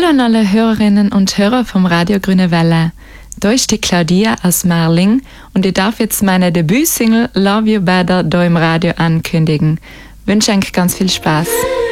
Hallo an alle Hörerinnen und Hörer vom Radio Grüne Welle. Da ist die Claudia aus Marling und ich darf jetzt meine Debütsingle Love You Better da im Radio ankündigen. Wünsche euch ganz viel Spaß.